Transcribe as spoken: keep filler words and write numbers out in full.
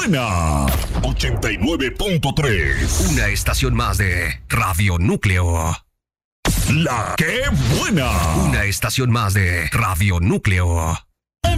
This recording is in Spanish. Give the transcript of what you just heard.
buena! ochenta y nueve punto tres. Una estación más de Radio Núcleo. ¡La que buena! Una estación más de Radio Núcleo.